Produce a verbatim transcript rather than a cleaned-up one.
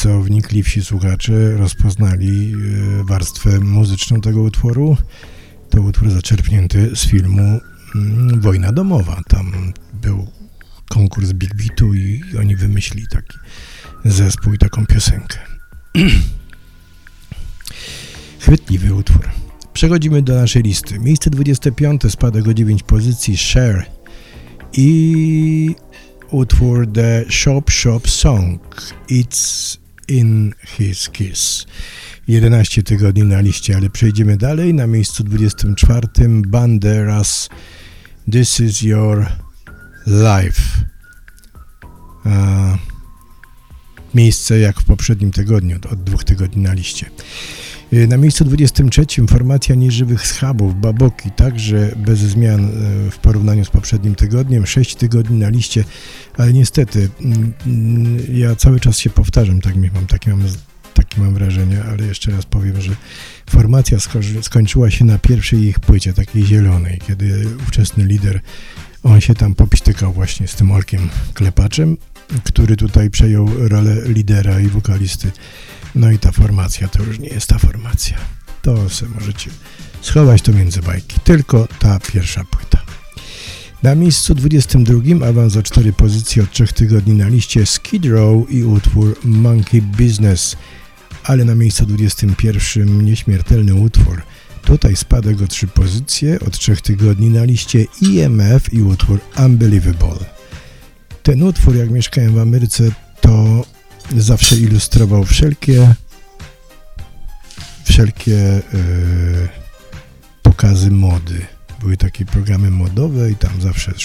co wnikliwsi słuchacze rozpoznali warstwę muzyczną tego utworu. To utwór zaczerpnięty z filmu Wojna domowa. Tam był konkurs Big Beatu i oni wymyślili taki zespół i taką piosenkę. Chwytliwy utwór. Przechodzimy do naszej listy. Miejsce dwudzieste piąte, spadek o dziewięć pozycji, Cher i utwór The Shop Shop Song, It's in His Kiss. jedenaście tygodni na liście, ale przejdziemy dalej. Na miejscu dwudziestym czwartym Banderas, This is Your Life. A, miejsce jak w poprzednim tygodniu, od dwóch tygodni na liście. Na miejscu dwudziestym trzecim formacja nieżywych schabów, Baboki, także bez zmian w porównaniu z poprzednim tygodniem, sześć tygodni na liście, ale niestety ja cały czas się powtarzam, tak mam, takie, mam, takie mam wrażenie, ale jeszcze raz powiem, że formacja sko- skończyła się na pierwszej ich płycie, takiej zielonej, kiedy ówczesny lider, on się tam popśtykał właśnie z tym Olkiem Klepaczem, który tutaj przejął rolę lidera i wokalisty. No i ta formacja to już nie jest ta formacja. To sobie możecie schować to między bajki. Tylko ta pierwsza płyta. Na miejscu dwudziestym drugim awans o cztery pozycje od trzech tygodni na liście Skid Row i utwór Monkey Business. Ale na miejscu dwudziestym pierwszym nieśmiertelny utwór. Tutaj spadek o trzy pozycje od trzech tygodni na liście E M F i utwór Unbelievable. Ten utwór, jak mieszkałem w Ameryce, to zawsze ilustrował wszelkie wszelkie yy, pokazy mody. Były takie programy modowe i tam zawsze